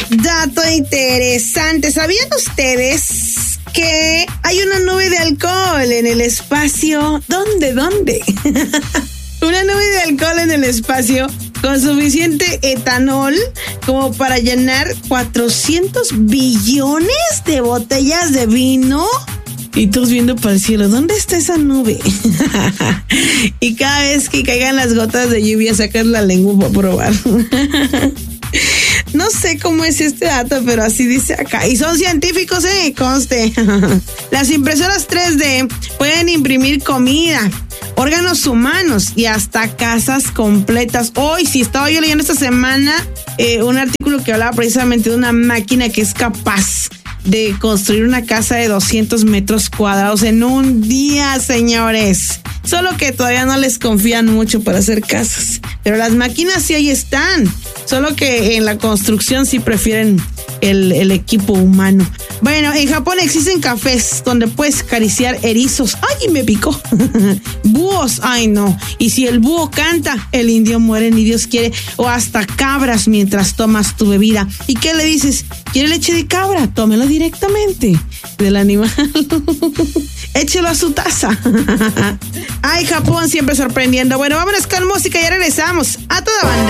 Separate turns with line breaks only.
Dato interesante. ¿Sabían ustedes que hay una nube de alcohol en el espacio? ¿Dónde? Una nube de alcohol en el espacio con suficiente etanol como para llenar 400 billones de botellas de vino. Y todos viendo para el cielo, ¿dónde está esa nube? Y cada vez que caigan las gotas de lluvia, sacas la lengua para probar. No sé cómo es este dato, pero así dice acá. Y son científicos, conste. Las impresoras 3D pueden imprimir comida, órganos humanos y hasta casas completas. Hoy, sí, estaba yo leyendo esta semana un artículo que hablaba precisamente de una máquina que es capaz de construir una casa de 200 metros cuadrados en un día, señores. Solo que todavía no les confían mucho para hacer casas. Pero las máquinas sí ahí están. Solo que en la construcción sí prefieren el equipo humano. Bueno, en Japón existen cafés donde puedes acariciar erizos. ¡Ay, me picó! Búhos, ¡ay, no! Y si el búho canta, el indio muere ni Dios quiere. O hasta cabras mientras tomas tu bebida. ¿Y qué le dices? ¿Quiere leche de cabra? Tómelo directamente del animal. Échelo a su taza. Ay, Japón siempre sorprendiendo. Bueno, vámonos con música y ya regresamos a toda banda.